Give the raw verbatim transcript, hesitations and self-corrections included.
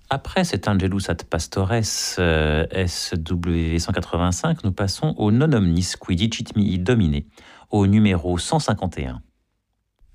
Après cet Angelus ad Pastores euh, S W cent quatre-vingt-cinq, nous passons au Non omnis qui dicit mihi Domine, au numéro cent cinquante et un.